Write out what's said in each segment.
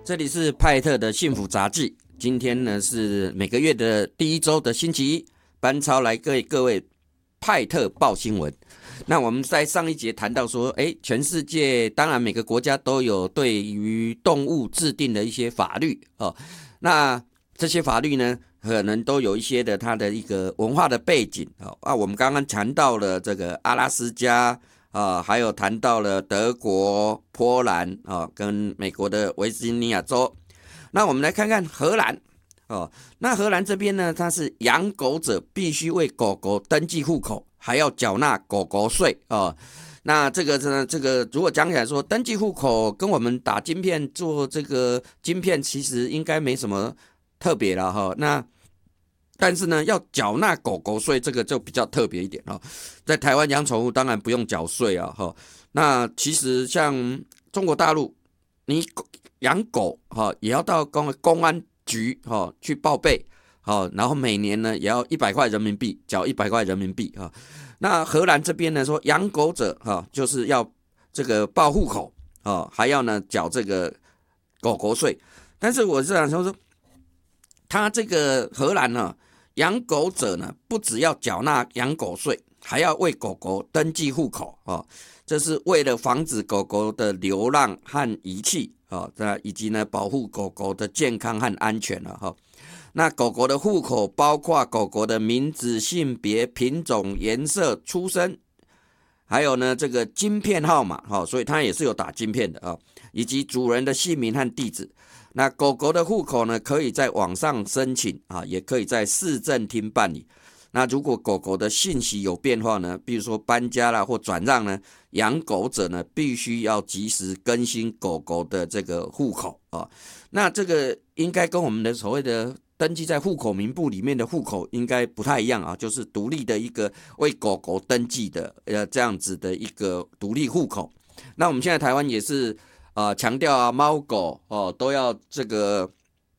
这里是派特的幸福杂技。今天呢是每个月的第一周的星期一，班超来给各位派特报新闻。那我们在上一节谈到说，全世界当然每个国家都有对于动物制定的一些法律哦。那这些法律呢，可能都有一些的它的一个文化的背景我们刚刚谈到了这个阿拉斯加。还有谈到了德国、波兰跟美国的维吉尼亚州。那我们来看看荷兰那荷兰这边呢，它是养狗者必须为狗狗登记户口，还要缴纳狗狗税那这个如果讲起来说，登记户口跟我们打晶片做这个晶片其实应该没什么特别了但是呢，要缴纳狗狗税，这个就比较特别一点在台湾养宠物当然不用缴税那其实像中国大陆，你养狗也要到公安局去报备然后每年呢也要100块人民币，缴100块人民币那荷兰这边呢说，养狗者就是要这个报户口还要呢缴这个狗狗税。但是我是想说，他这个荷兰呢，养狗者呢，不只要缴纳养狗税，还要为狗狗登记户口这是为了防止狗狗的流浪和遗弃以及呢保护狗狗的健康和安全那狗狗的户口包括狗狗的名字、性别、品种、颜色、出生，还有呢这个晶片号码所以它也是有打晶片的以及主人的姓名和地址。那狗狗的户口呢，可以在网上申请也可以在市政厅办理。那如果狗狗的信息有变化呢，比如说搬家啦或转让呢，养狗者呢必须要及时更新狗狗的这个户口那这个应该跟我们的所谓的登记在户口名簿里面的户口应该不太一样就是独立的一个为狗狗登记的这样子的一个独立户口。那我们现在台湾也是强调猫狗都要这个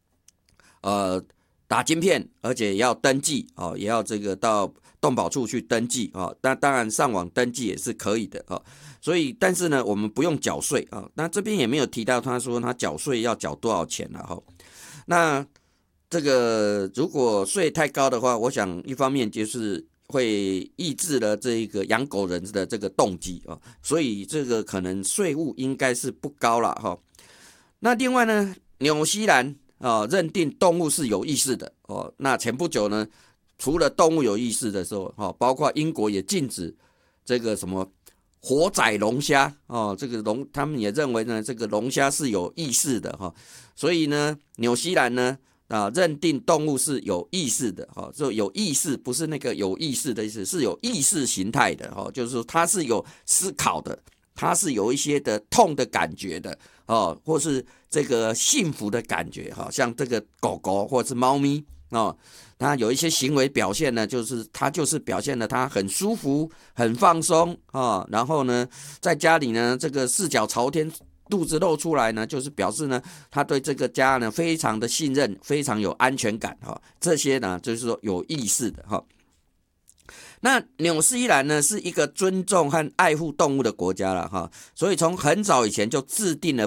打晶片，而且要登记也要这个到动保处去登记那当然上网登记也是可以的所以但是呢，我们不用缴税那这边也没有提到他说他缴税要缴多少钱那这个如果税太高的话，我想一方面就是会抑制了这个养狗人的这个动机所以这个可能税务应该是不高了那另外呢，纽西兰认定动物是有意识的那前不久呢，除了动物有意识的时候包括英国也禁止这个什么活宰龙虾这个他们也认为呢，这个龙虾是有意识的所以呢，纽西兰呢认定动物是有意识的就有意识不是那个有意识的意思，是有意识形态的就是说它是有思考的，它是有一些的痛的感觉的或是这个幸福的感觉像这个狗狗或是猫咪它有一些行为表现呢，它就是表现了它很舒服很放松然后呢在家里呢这个四脚朝天肚子露出来呢，就是表示呢他对这个家呢非常的信任，非常有安全感这些呢就是说有意识的那纽西兰呢是一个尊重和爱护动物的国家了所以从很早以前就制定了